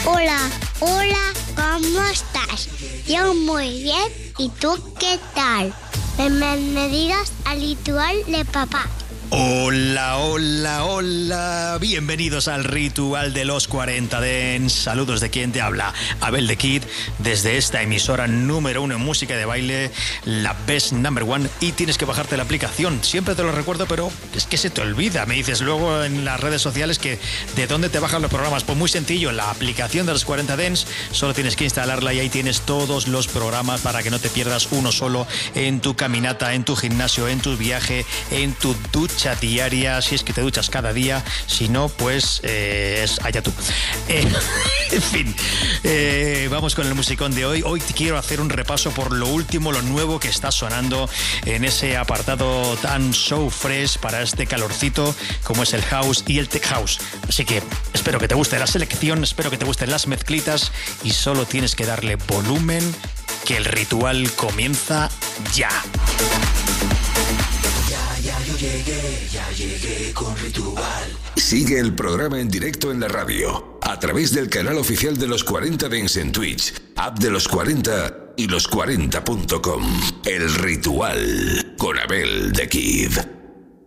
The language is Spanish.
Hola, hola, ¿cómo estás? Yo muy bien, ¿y tú qué tal? Bienvenidos al ritual de papá. Hola, hola, hola, bienvenidos al ritual de los 40 Dance. Saludos de quien te habla, Abel the Kid, desde esta emisora número 1 en música de baile, la Best Number One, y tienes que bajarte la aplicación. Siempre te lo recuerdo, pero es que se te olvida. Me dices luego en las redes sociales que de dónde te bajan los programas. Pues muy sencillo, la aplicación de los 40 Dance, solo tienes que instalarla y ahí tienes todos los programas para que no te pierdas uno solo en tu caminata, en tu gimnasio, en tu viaje, en tu ducha diaria, si es que te duchas cada día, si no, pues allá tú. En fin, vamos con el musicón de hoy. Hoy quiero hacer un repaso por lo último, lo nuevo que está sonando en ese apartado tan so fresh para este calorcito como es el house y el tech house. Así que espero que te guste la selección, espero que te gusten las mezclitas y solo tienes que darle volumen, que el ritual comienza ya. Ya llegué con Ritual. Sigue el programa en directo en la radio, a través del canal oficial de los 40 Dance en Twitch, app de los 40 y los40.com. El Ritual con Abel the Kid.